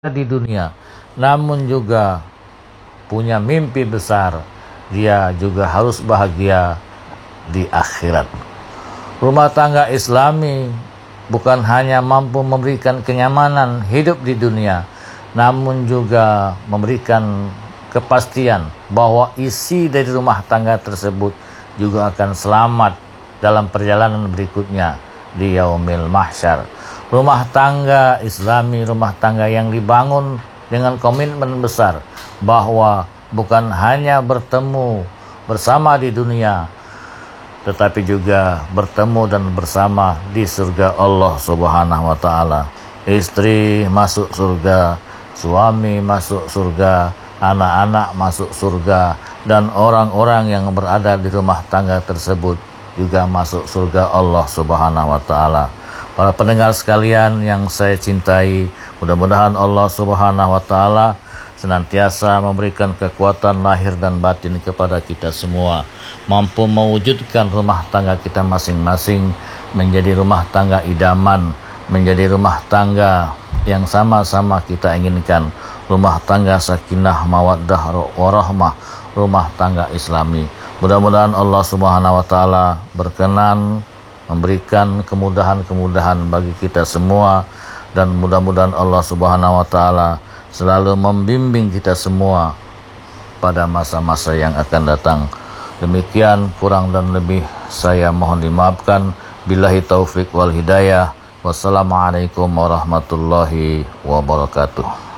di dunia, namun juga punya mimpi besar. Dia juga harus bahagia di akhirat. Rumah tangga Islami bukan hanya mampu memberikan kenyamanan hidup di dunia, namun juga memberikan kepastian bahwa isi dari rumah tangga tersebut juga akan selamat dalam perjalanan berikutnya di yaumil mahsyar. Rumah tangga Islami, rumah tangga yang dibangun dengan komitmen besar bahwa bukan hanya bertemu bersama di dunia, tetapi juga bertemu dan bersama di surga Allah Subhanahu wa Ta'ala. Istri masuk surga, suami masuk surga, anak-anak masuk surga, dan orang-orang yang berada di rumah tangga tersebut juga masuk surga Allah Subhanahu wa Ta'ala. Para pendengar sekalian yang saya cintai, mudah-mudahan Allah Subhanahu wa Ta'ala senantiasa memberikan kekuatan lahir dan batin kepada kita semua, mampu mewujudkan rumah tangga kita masing-masing menjadi rumah tangga idaman, menjadi rumah tangga yang sama-sama kita inginkan, rumah tangga sakinah mawaddah warahmah, rumah tangga Islami. Mudah-mudahan Allah Subhanahu wa Ta'ala berkenan memberikan kemudahan-kemudahan bagi kita semua, dan mudah-mudahan Allah Subhanahu wa Ta'ala selalu membimbing kita semua pada masa-masa yang akan datang. Demikian, kurang dan lebih saya mohon dimaafkan. Billahi taufik wal hidayah. Wassalamualaikum warahmatullahi wabarakatuh.